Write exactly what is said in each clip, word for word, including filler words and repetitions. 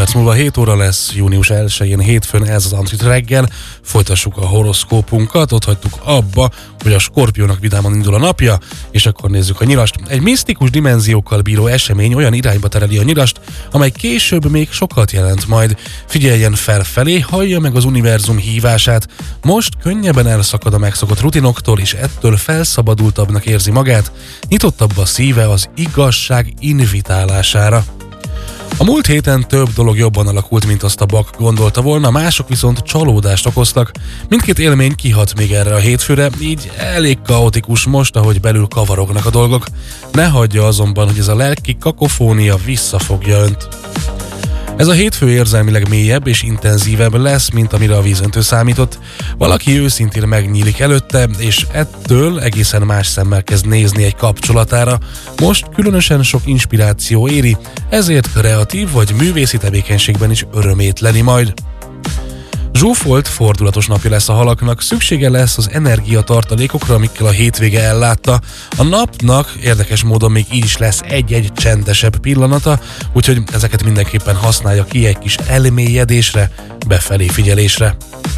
perc múlva hét óra lesz, június elsején hétfőn, ez az Antrit reggel. Folytassuk a horoszkópunkat, ott hagytuk abba, hogy a Skorpiónak vidáman indul a napja, és akkor nézzük a nyilast. Egy misztikus dimenziókkal bíró esemény olyan irányba tereli a nyilast, amely később még sokat jelent majd. Figyeljen felfelé, hallja meg az univerzum hívását. Most könnyebben elszakad a megszokott rutinoktól, és ettől felszabadultabbnak érzi magát, nyitottabb a szíve az igazság invitálására. A múlt héten több dolog jobban alakult, mint azt a Bak gondolta volna, mások viszont csalódást okoztak. Mindkét élmény kihat még erre a hétfőre, így elég kaotikus most, ahogy belül kavarognak a dolgok. Ne hagyja azonban, hogy ez a lelki kakofónia visszafogja önt. Ez a hétfő érzelmileg mélyebb és intenzívebb lesz, mint amire a vízöntő számított. Valaki őszintén megnyílik előtte, és ettől egészen más szemmel kezd nézni egy kapcsolatára. Most különösen sok inspiráció éri, ezért kreatív vagy művészi tevékenységben is örömét leli majd. Zsúfolt, fordulatos napja lesz a halaknak, szüksége lesz az energiatartalékokra, amikkel a hétvége ellátta. A napnak érdekes módon még így is lesz egy-egy csendesebb pillanata, úgyhogy ezeket mindenképpen használja ki egy kis elmélyedésre, befelé figyelésre.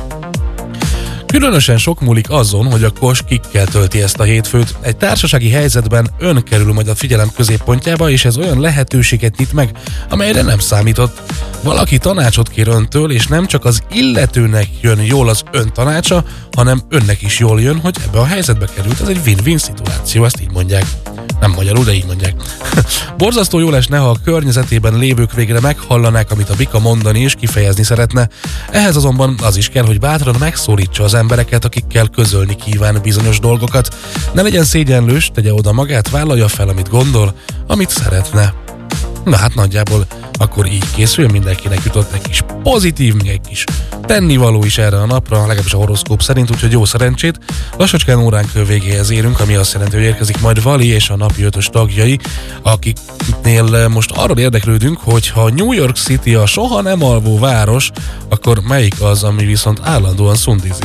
Különösen sok múlik azon, hogy a kos kikkel tölti ezt a hétfőt. Egy társasági helyzetben ön kerül majd a figyelem középpontjába, és ez olyan lehetőséget nyit meg, amelyre nem számított. Valaki tanácsot kér öntől, és nem csak az illetőnek jön jól az ön tanácsa, hanem önnek is jól jön, hogy ebbe a helyzetbe került. Ez egy win-win szituáció, ezt így mondják. Nem magyarul, de így mondják. Borzasztó jó esne, ha a környezetében lévők végre meghallanák, amit a bika mondani és kifejezni szeretne. Ehhez azonban az is kell, hogy bátran megszólítsa az embereket, akikkel közölni kíván bizonyos dolgokat. Ne legyen szégyenlős, tegye oda magát, vállalja fel, amit gondol, amit szeretne. Na hát nagyjából akkor így készüljön, mindenkinek jutott egy kis pozitív, még egy kis tennivaló is erre a napra, legalábbis a horoszkóp szerint, úgyhogy jó szerencsét. Lassacskán óránk végéhez érünk, ami azt jelenti, hogy érkezik majd Vali és a napi ötös tagjai, akiknél most arról érdeklődünk, hogy ha New York City a soha nem alvó város, akkor melyik az, ami viszont állandóan szundizik?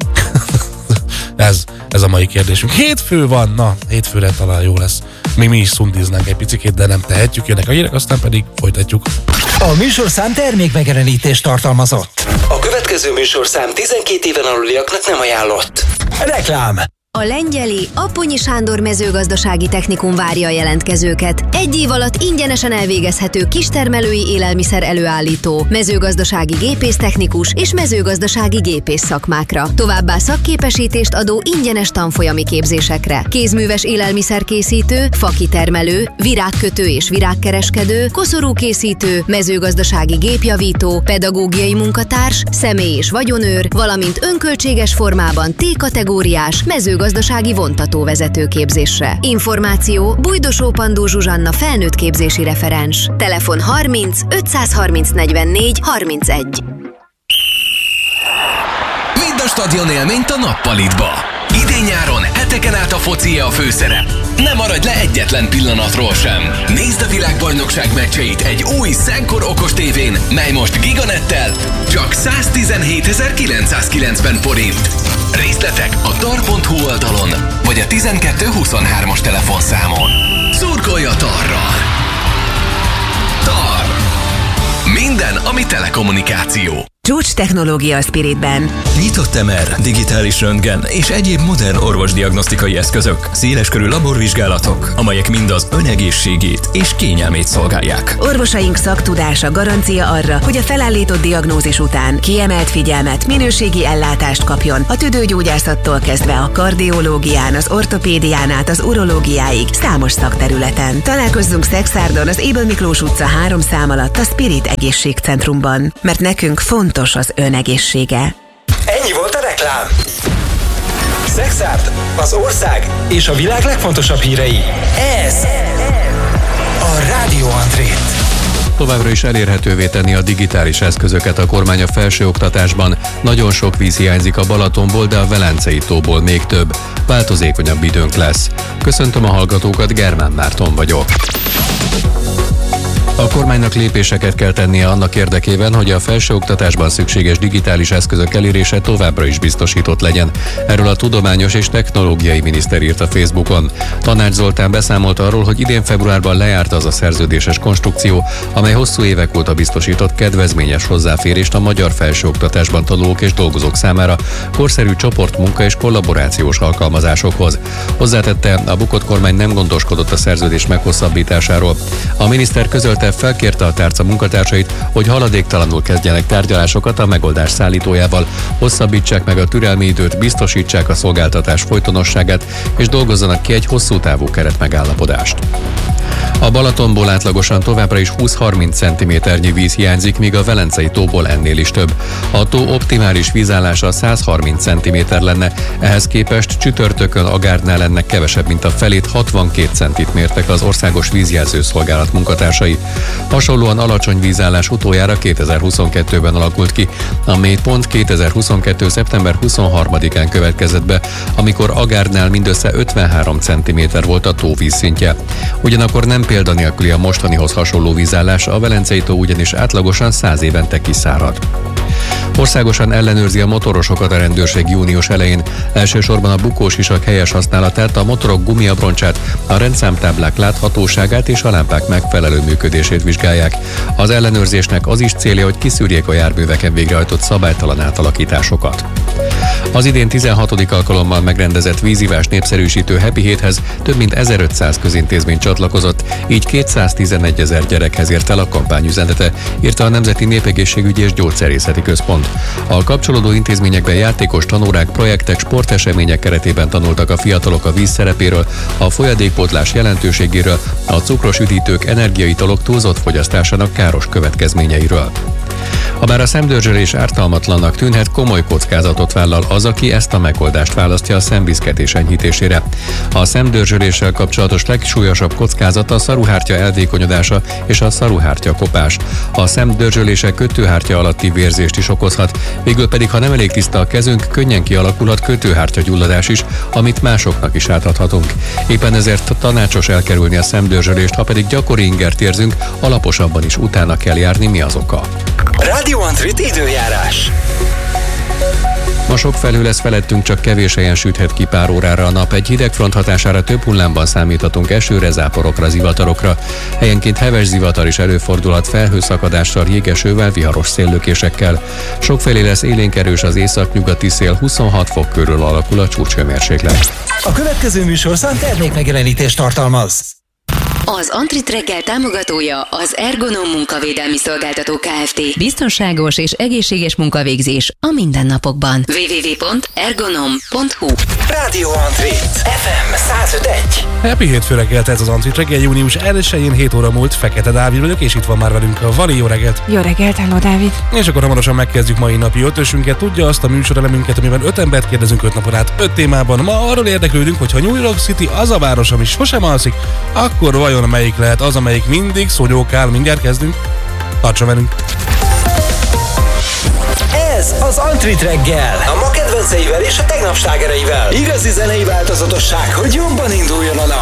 ez, ez a mai kérdésünk. Hétfő van, na, hétfőre talán jó lesz. Még mi is szundiznánk egy picikét, de nem tehetjük, jönnek a hírek, aztán pedig folytatjuk. A műsorszám termékmegjelenítést tartalmazott. A következő műsorszám tizenkét éven aluliaknak nem ajánlott. Reklám. A Lengyeli Apponyi Sándor mezőgazdasági technikum várja a jelentkezőket. Egy év alatt ingyenesen elvégezhető kistermelői élelmiszer előállító, mezőgazdasági gépésztechnikus és mezőgazdasági gépész szakmákra. Továbbá szakképesítést adó ingyenes tanfolyami képzésekre. Kézműves élelmiszerkészítő, fakitermelő, virágkötő és virágkereskedő, koszorúkészítő, mezőgazdasági gépjavító, pedagógiai munkatárs, személy- és vagyonőr, valamint önköltséges formában T-kategóriás mezőgazdasági gazdasági vontatóvezető képzésre. Információ Bujdosó Pandó Zsuzsanna felnőtt képzési referens. Telefon harminc ötszázharminc negyvennégy harmincegy. Vidd a stadion élményt a nappalitba. Idén-nyáron heteken át a focia a főszerep. Ne maradj le egyetlen pillanatról sem. Nézd a világbajnokság meccseit egy új Szenkor okos tévén, mely most Giganettel csak száztizenhétezer-kilencszázkilencven forint. Részletek a tar pont hu oldalon, vagy a tizenkettő huszonhármas telefonszámon. Szurkolj a Tarral! Tar! Minden, ami telekommunikáció. Csúcs technológia a Spiritben. Nyitott em er, digitális röntgen és egyéb modern orvosdiagnosztikai eszközök, széleskörű laborvizsgálatok, amelyek mind az önegészségét és kényelmét szolgálják. Orvosaink szaktudása garancia arra, hogy a felállított diagnózis után kiemelt figyelmet, minőségi ellátást kapjon a tüdőgyógyászattól kezdve a kardiológián, az ortopédián át az urológiáig számos szakterületen. Találkozzunk Szexárdon az Ébel Miklós utca három szám alatt a Spirit Egészségcentrumban, mert nekünk fontos az önegészsége. Ennyi volt a reklám. Szexárd, az ország és a világ legfontosabb hírei. Ez a Rádió Antrét. Továbbra is elérhetővé tenni a digitális eszközöket a kormány a felsőoktatásban. Nagyon sok víz hiányzik a Balatonból, de a Velencei tóból még több. Változékonyabb időnk lesz. Köszöntöm a hallgatókat, Germán Márton vagyok. A kormánynak lépéseket kell tennie annak érdekében, hogy a felsőoktatásban szükséges digitális eszközök elérése továbbra is biztosított legyen. Erről a tudományos és technológiai miniszter írt a Facebookon. Tanács Zoltán beszámolt arról, hogy idén februárban lejárt az a szerződéses konstrukció, amely hosszú évek óta biztosított kedvezményes hozzáférést a magyar felsőoktatásban tanulók és dolgozók számára korszerű csoportmunka és kollaborációs alkalmazásokhoz. Hozzátette, a bukott kormány nem gondoskodott a szerződés meghosszabbításáról. A miniszter közölte, felkérte a tárca munkatársait, hogy haladéktalanul kezdjenek tárgyalásokat a megoldás szállítójával, hosszabbítsák meg a türelmi időt, biztosítsák a szolgáltatás folytonosságát, és dolgozzanak ki egy hosszú távú keretmegállapodást. A Balatonból átlagosan továbbra is húsz-harminc centiméternyi víz hiányzik, míg a Velencei tóból ennél is több. A tó optimális vízállása százharminc centiméter lenne, ehhez képest csütörtökön Agárnál ennek kevesebb, mint a felét, hatvankét centit mértek az Országos Vízjelző Szolgálat munkatársai. Hasonlóan alacsony vízállás utoljára kétezer-huszonkettőben alakult ki. A mélypont kétezer-huszonkettő. szeptember huszonharmadikán következett be, amikor Agárnál mindössze ötvenhárom centiméter volt a tó vízszintje. Ugyanakkor nem példanélküli a mostanihoz hasonló vízállás, a Velencei tó ugyanis átlagosan száz évente kiszárad. Országosan ellenőrzi a motorosokat a rendőrség június elején. Elsősorban a bukósisak helyes használatát, a motorok gumiabroncsát, a rendszámtáblák láthatóságát és a lámpák megfelelő működését vizsgálják. Az ellenőrzésnek az is célja, hogy kiszűrjék a járműveken végrehajtott szabálytalan átalakításokat. Az idén tizenhatodik alkalommal megrendezett vízivás népszerűsítő Happy Héthez több mint ezerötszáz közintézmény csatlakozott, így kétszáztizenegy ezer gyerekhez ért el a kampányüzenete, írta a Nemzeti Népegészségügyi és Gyógyszerészeti Központ. A kapcsolódó intézményekben játékos tanórák, projektek, sportesemények keretében tanultak a fiatalok a víz szerepéről, a folyadékpótlás jelentőségéről, a cukros üdítők, energiaitalok túlzott fogyasztásának káros következményeiről. Habár a szemdörzsölés ártalmatlannak tűnhet, komoly kockázatot vállal az, aki ezt a megoldást választja a szemviszketés enyhítésére. A szemdörzsöléssel kapcsolatos legsúlyosabb kockázat a szaruhártya elvékonyodása és a szaruhártya kopás. A szemdörzsölése kötőhártya alatti vérzést is okozhat, végül pedig, ha nem elég tiszta a kezünk, könnyen kialakulhat kötőhártya gyulladás is, amit másoknak is átadhatunk. Éppen ezért tanácsos elkerülni a szemdörzsölést, ha pedig gyakori ingert érzünk, alaposabban is utána kell járni, mi az oka. Radio Antrit időjárás. Ma sokfelhő lesz felettünk, csak kevés helyen süthet ki pár órára a nap. Egy hideg front hatására több hullámban számíthatunk esőre, záporokra, zivatarokra. Helyenként heves zivatar is előfordulhat felhőszakadással, jégesővel, viharos széllökésekkel. Sokfelé lesz élénk erős az északnyugati szél, huszonhat fok körül alakul a csúcshőmérséklet. A következő műsorszám termékmegjelenítést tartalmaz. Az Antrit reggel támogatója az Ergonom munkavédelmi szolgáltató Kft. Biztonságos és egészséges munkavégzés a mindennapokban. double-u double-u double-u pont ergonom pont hu Radio Antrit ef em száz öt egy. Happy hétfő reggelt, ez az Antrit reggel, június elsején, hét óra múlt, Fekete Dávid vagyok, és itt van már velünk a Vali. Jó reggelt! Jó reggelt, hello Dávid! És akkor hamarosan megkezdjük mai napi ötösünket. Tudja azt a műsorelemünket, amiben öt embert kérdezünk öt napon át, öt témában. Ma arról érdeklődünk, hogy ha New York City az a város, ami sosem alszik, akkor vajon melyik lehet az, amelyik mindig szonyókál? Mindjárt kezdünk. Tartson velünk! Ez az Antrit reggel, a ma kedvenceivel és a tegnap slágereivel. Igazi zenei változatosság, hogy jobban induljon a nap.